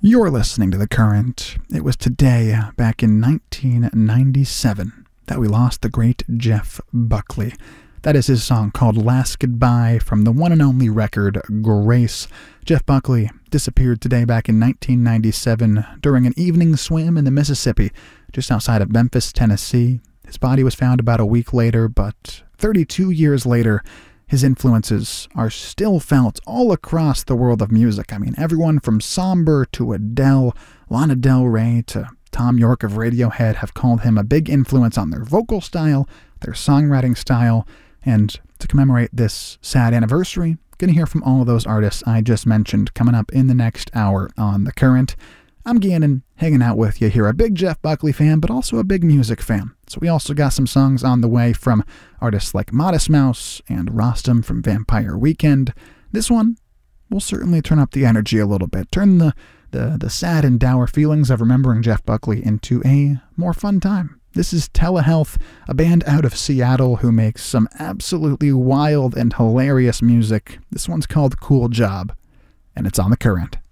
You're listening to The Current. It was today, back in 1997, that we lost the great Jeff Buckley. That is his song called Last Goodbye from the one and only record, Grace. Jeff Buckley disappeared today back in 1997 during an evening swim in the Mississippi, just outside of Memphis, Tennessee. His body was found about a week later, but 32 years later, his influences are still felt all across the world of music. I mean, everyone from Somber to Adele, Lana Del Rey to Tom York of Radiohead have called him a big influence on their vocal style, their songwriting style, and to commemorate this sad anniversary, going to hear from all of those artists I just mentioned coming up in the next hour on The Current. I'm Gannon, hanging out with you here, a big Jeff Buckley fan, but also a big music fan. So we also got some songs on the way from artists like Modest Mouse and Rostam from Vampire Weekend. This one will certainly turn up the energy a little bit, turn the sad and dour feelings of remembering Jeff Buckley into a more fun time. This is Telehealth, a band out of Seattle who makes some absolutely wild and hilarious music. This one's called Cool Job, and it's on The Current.